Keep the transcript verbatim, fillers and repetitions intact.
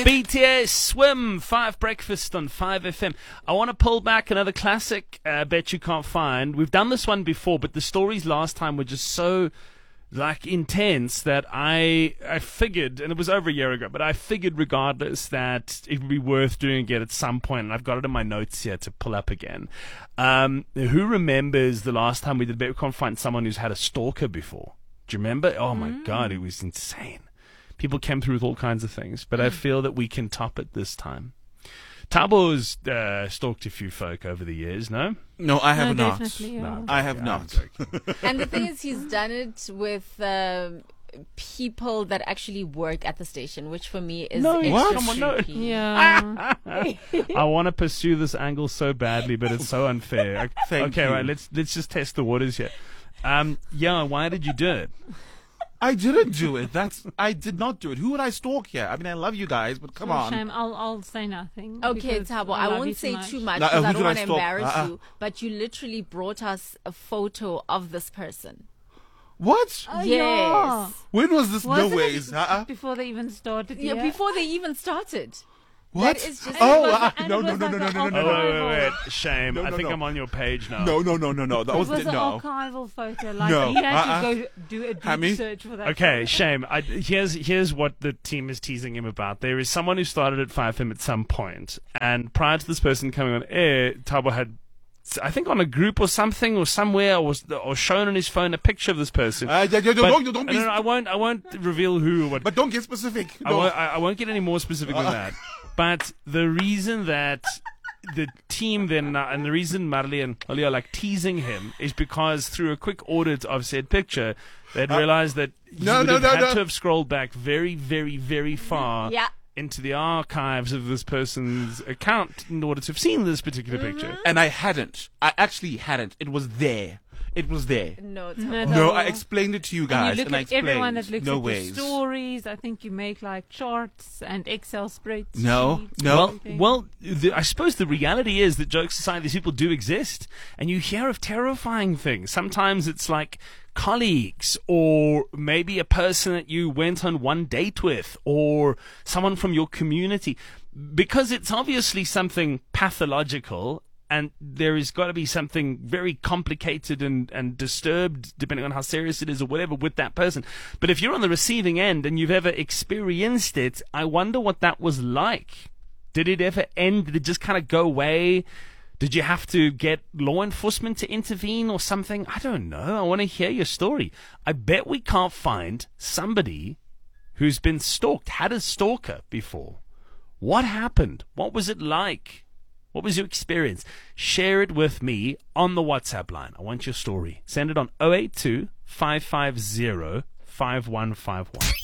B T S Swim, five Breakfast on five F M. I want to pull back another classic, uh, Bet You Can't Find. We've done this one before, but the stories last time were just so like intense that I I figured, and it was over a year ago, but I figured regardless that it would be worth doing it at some point, and I've got it in my notes here to pull up again. Um, who remembers the last time we did Bet You Can't Find someone who's had a stalker before? Do you remember? Oh my mm. God, it was insane. People came through with all kinds of things, but mm. I feel that we can top it this time. Tabo's uh, stalked a few folk over the years, no? No, I have no, not. Definitely, no, I have yeah, not. And the thing is, he's done it with uh, people that actually work at the station, which for me is no, extra what? Come on, no. Yeah. I want to pursue this angle so badly, but it's so unfair. Thank okay, you. right, let's let's just test the waters here. Um, yeah, why did you do it? I didn't do it. That's I did not do it. Who would I stalk here? I mean, I love you guys, but come oh, on. Shame. I'll I'll say nothing. Okay, Tabo, I, I won't say too too much No, because uh, I don't want to I stalk? embarrass Uh-uh. you. But you literally brought us a photo of this person. What? Oh, Yes. yeah. When was this? Wasn't no ways. it Uh-uh. before they even started. Yeah, Yeah, before they even started. What? That is just Oh, was- uh, and no, it no, was no, like no, no, an no, no, Oh, no, wait, no. wait, wait. Shame. No, I no, think no. I'm on your page now. No, no, no, no, no. That It was, was an no. archival photo. Like No, he had uh-uh. to go do a deep Hammy? search for that. Okay, shame. I, here's here's what the team is teasing him about. There is someone who started at five F M at some point, and prior to this person coming on air, Tabo had, I think, on a group or something or somewhere, or was or shown on his phone a picture of this person. Uh, yeah, yeah, But- don't, don't, don't be. no, no, I won't. I won't reveal who or what. But don't get specific. I No. won't, I, I won't get any more specific than that. But the reason that the team then, uh, and the reason Marley and Oli are like teasing him is because through a quick audit of said picture, they'd realized that he no, would no, have no, had no. to have scrolled back very, very, very far Yeah. into the archives of this person's account in order to have seen this particular picture. And I hadn't. I actually hadn't. It was there. It was there. No, Tabo. No, No, no. I explained it to you And guys, you look and I at explained. everyone that looks no at ways. your stories. I think you make like charts and Excel spreadsheets. No, no. Well, everything. well, the, I suppose the reality is that jokes aside, these people do exist, and you hear of terrifying things. Sometimes it's like colleagues, or maybe a person that you went on one date with, or someone from your community, because it's obviously something pathological. And there has got to be something very complicated and, and disturbed, depending on how serious it is or whatever, with that person. But if you're on the receiving end and you've ever experienced it, I wonder what that was like. Did it ever end? Did it just kind of go away? Did you have to get law enforcement to intervene or something? I don't know. I want to hear your story. I bet we can't find somebody who's been stalked, had a stalker before. What happened? What was it like? What was your experience? Share it with me on the WhatsApp line. I want your story. Send it on oh eight two, five five zero, five one five one.